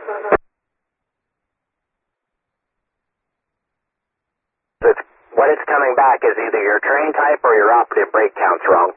What it's coming back is either your train type or your operative brake count's wrong.